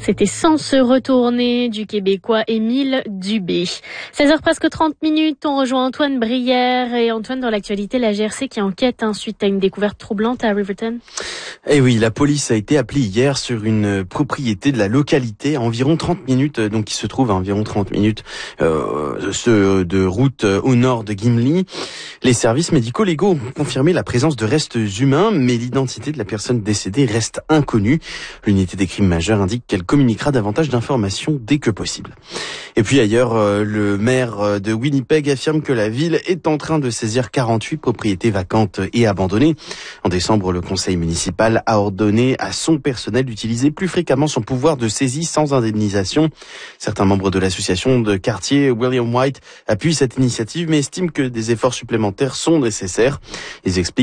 C'était Sans se retourner du Québécois Émile Dubé. 16h presque 30 minutes, on rejoint Antoine Brière. Et Antoine, dans l'actualité, la GRC qui enquête suite à une découverte troublante à Riverton. Eh oui, la police a été appelée hier sur une propriété de la localité à environ 30 minutes, donc qui se trouve à environ 30 minutes de route au nord de Gimli. Les services médicaux légaux ont confirmé la présence de restes humains, mais l'identité de la personne décédée reste inconnue. L'unité des crimes majeurs indique qu'elle communiquera davantage d'informations dès que possible. Et puis ailleurs, le maire de Winnipeg affirme que la ville est en train de saisir 48 propriétés vacantes et abandonnées. En décembre, le conseil municipal a ordonné à son personnel d'utiliser plus fréquemment son pouvoir de saisie sans indemnisation. Certains membres de l'association de quartier William White appuient cette initiative mais estiment que des efforts supplémentaires sont nécessaires. Ils expliquent